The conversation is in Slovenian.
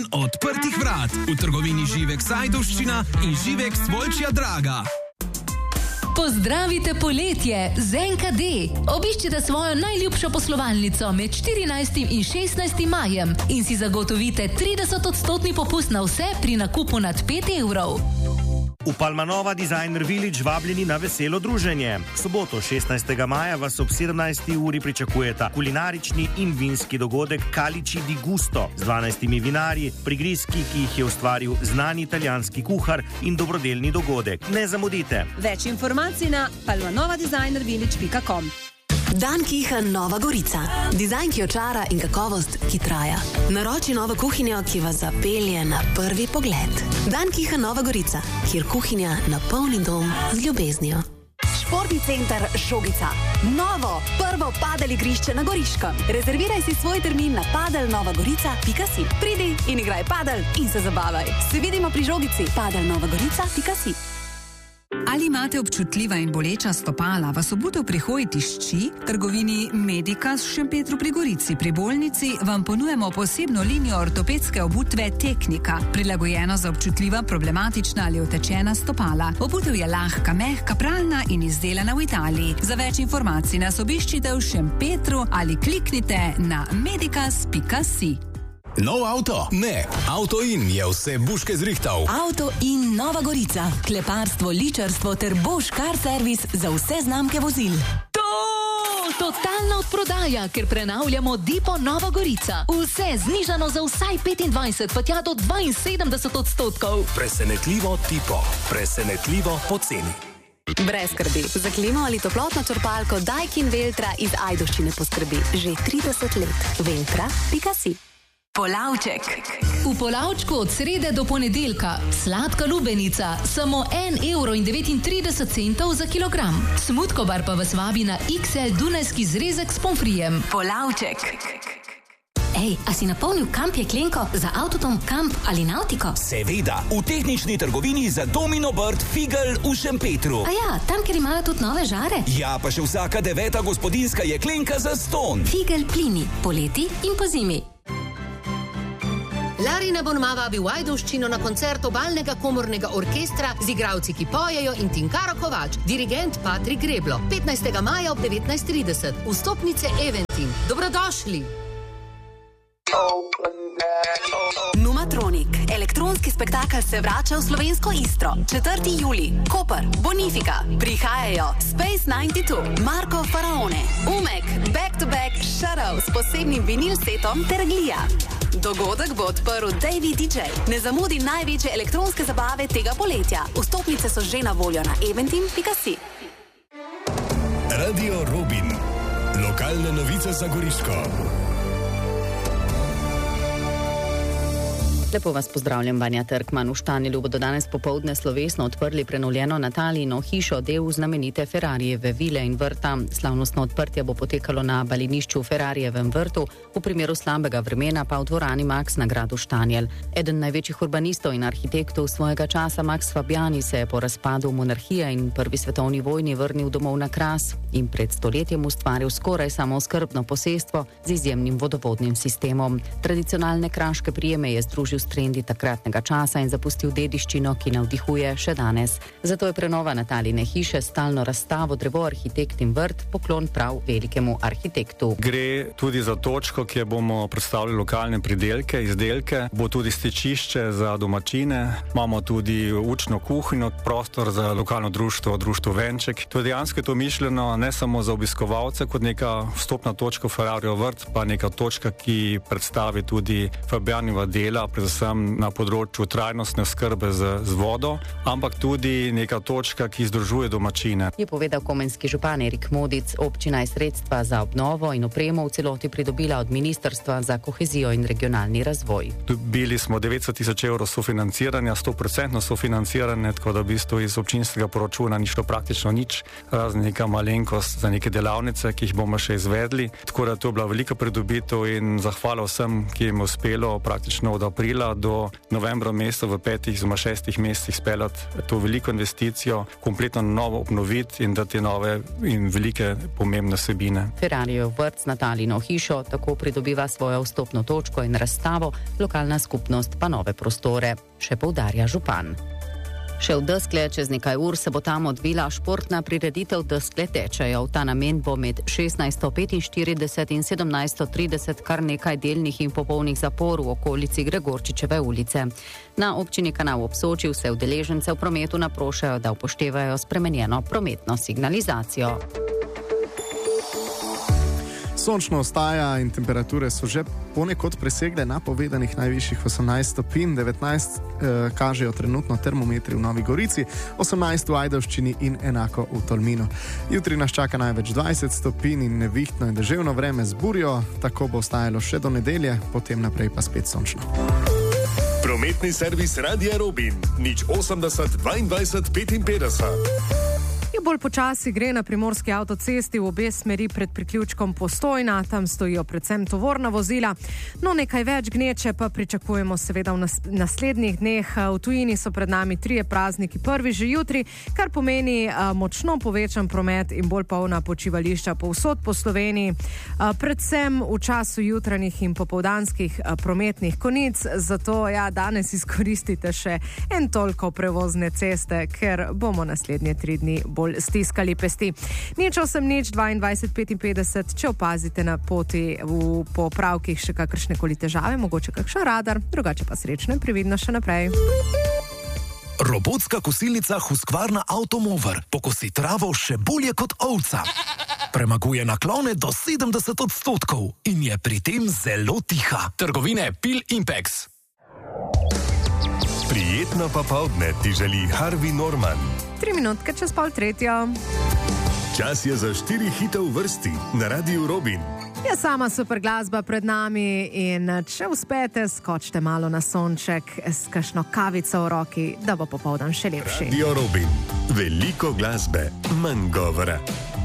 odprtih vrat v trgovini Živek Sajdovščina in Živek Stvolčja Draga. Pozdravite poletje z NKD. Obiščite svojo najljubšo poslovalnico med 14. in 16. majem in si zagotovite 30% popust na vse pri nakupu nad 5 evrov. V Palmanova Designer Village vabljeni na veselo druženje. V soboto 16. maja vas ob 17. uri pričakujeta kulinarični in vinski dogodek Calici di Gusto z 12 vinarji, prigrizki, ki jih je ustvaril znani italijanski kuhar in dobrodelni dogodek. Ne zamudite. Več informacij na palmanovadesignervillage.com. Dan Kiha Nova Gorica. Dizajn, ki očara in kakovost, ki traja. Naroči novo kuhinjo, ki vas zapelje na prvi pogled. Dan Kiha Nova Gorica, kjer kuhinja napolni dom z ljubeznijo. Športni center Žogica. Novo, prvo padel igrišče na Goriškem. Rezerviraj si svoj termin na padelnovagorica.si. Pridi in igraj padel in se zabavaj. Se vidimo pri Žogici. padelnovagorica.si. Ali imate občutljiva in boleča stopala, vas obutev pri hoji tišči? Trgovini Medikas v Šempetru pri Gorici pri bolnici vam ponujamo posebno linijo ortopedske obutve Teknika, prilagojeno za občutljiva, problematična ali otečena stopala. Obutev je lahka, mehka, pralna in izdelana v Italiji. Za več informacij nas obiščite v Šempetru ali kliknite na medikas.si. Nov avto? Ne. Avto-in je vse buške zrihtal. Avto-in Nova Gorica. Kleparstvo, ličarstvo ter Bosch Car Service za vse znamke vozil. Totalna odprodaja, ker prenavljamo Dipo Nova Gorica. Vse znižano za vsaj 25, pa tja do 72%. Presenetljivo Dipo. Presenetljivo poceni. Brez skrbi. Za klimo ali toplotno črpalko Daikin Veltra iz Ajdovščine poskrbi že 30 let. Veltra.si. Polavček. V Polavčku od srede do ponedeljka sladka lubenica, samo 1,39 € za kilogram. Smutkobar pa vas vabi na XL dunajski zrezek s pomfrijem. Polavček. Ej, a si napolnil kamp jeklenko za Avtotom Kamp ali Nautiko? Seveda, v tehnični trgovini za Domino Bird Figel v Šempetru. A ja, tam, ker imajo tudi nove žare. Ja, pa še vsaka 9. gospodinjska jeklenka za ston. Figel plini, poleti in pozimi. Larina Bonmava bi v Ajdovščino na koncert obalnega komornega orkestra z igralci, ki pojejo in Tinkaro Kovač, dirigent Patrik Greblo. 15. maja ob 19:30. Vstopnice Eventin. Dobrodošli! Numatronik. Elektronski spektakel se vrača v slovensko Istro. 4. julij. Koper, Bonifika. Prihajajo Space 92, Marko Faraone, Umek, Back to Back, Shadow s posebnim vinil setom ter Glija. Dogodek bo odprl Davey DJ. Ne zamudi največje elektronske zabave tega poletja. Vstopnice so že na voljo na eventim.si. Radio Robin. Lokalne novice za Goriško. Lepo vas pozdravljam, Vanja Trkman. V Štanjelu bodo danes popoldne slovesno odprli prenovljeno Natalijino hišo, del znamenite Ferrarijeve vile in vrta. Slavnostno odprtje bo potekalo na balinišču v Ferrarijevem vrtu, v primeru slabega vremena pa v dvorani Max na gradu Štanjel. Eden največjih urbanistov in arhitektov svojega časa, Max Fabiani, se je po razpadu monarhije in prvi svetovni vojni vrnil domov na Kras in pred stoletjem ustvaril skoraj samooskrbno posestvo z izjemnim vodovodnim sistemom. Tradicionalne kraške prijeme je združil s trendi takratnega časa in zapustil dediščino, ki navdihuje še danes. Zato je prenova Natalijine hiše stalno razstavo Drevo, arhitekt in vrt, poklon prav velikemu arhitektu. Gre tudi za točko, kjer bomo predstavili lokalne pridelke, izdelke, bo tudi stičišče za domačine, imamo tudi učno kuhinjo, prostor za lokalno društvo, društvo Venček. To je dejansko to mišljeno ne samo za obiskovalce kot neka vstopna točka v Ferrarijev vrt, pa neka točka, ki predstavi tudi Fabianova dela, predvsem na področju trajnostne oskrbe z vodo, ampak tudi neka točka, ki združuje domačine. Je povedal komenski župan Erik Modic. Občina je sredstva za obnovo in opremo v celoti pridobila od Ministrstva za kohezijo in regionalni razvoj. Dobili smo 900 000 evrov sofinanciranja, 100% sofinanciranje, tako da v bistvu iz občinskega proračuna ni šlo praktično nič, razen neka malenkost za neke delavnice, ki jih bomo še izvedli. Tako da to je bila velika pridobitev in zahvala vsem, ki jim je uspelo praktično od aprila aprila do novembra meseca v 5-6 mesecih speljati to veliko investicijo, kompletno novo obnoviti in dati nove in velike pomembne vsebine. Ferrarijev vrt na Talino hišo tako pridobiva svojo vstopno točko in razstavo, lokalna skupnost pa nove prostore, še poudarja župan. Še v Deskle čez nekaj ur se bo tam odvila športna prireditev Deskle tečejo. V ta namen bo med 16:45 in 17:30 kar nekaj delnih in popolnih zapor v okolici Gregorčičeve ulice. Na občini Kanal ob Soči vse udeležence v prometu naprošajo, da upoštevajo spremenjeno prometno signalizacijo. Sončno ostaja in temperature so že ponekod presegle napovedanih najvišjih 18 stopinj, 19 kažejo trenutno termometri v Novi Gorici, 18 v Ajdovščini in enako v Tolminu. Jutri nas čaka največ 20 stopinj in nevihtno in deževno vreme z burjo, tako bo ostajalo še do nedelje, potem naprej pa spet sončno. Prometni servis Radia Robin, 080 22 55. Bolj počasi gre na primorski avtocesti v obe smeri pred priključkom Postojna, tam stojijo predvsem tovorna vozila. No, nekaj več gneče pa pričakujemo seveda v naslednjih dneh. V tujini so pred nami 3 prazniki, prvi že jutri, kar pomeni močno povečan promet in bolj polna počivališča povsod po Sloveniji, predvsem v času jutranjih in popoldanskih prometnih konic. Zato danes izkoristite še en toliko prevozne ceste, ker bomo naslednje 3 dni bolj stiskali pesti. 0802255, če opazite na poti v popravkih še kakršnekoli težave, mogoče kakšen radar, drugače pa srečno in previdno še naprej. Robotska kosilnica Husqvarna Automower pokosi travo še bolje kot ovca. Premaguje naklone do 70% in je pri tem zelo tiha. Trgovine Pil Impex. Prijetno popoldne ti želi Harvey Norman. 3 minutke čez 2:30. Čas je za 4 hite v vrsti na Radiu Robin. Je sama super glasba pred nami in če uspete, skočite malo na sonček s kakšno kavico v roki, da bo popoldan še lepši. Radio Robin. Veliko glasbe, manj govora.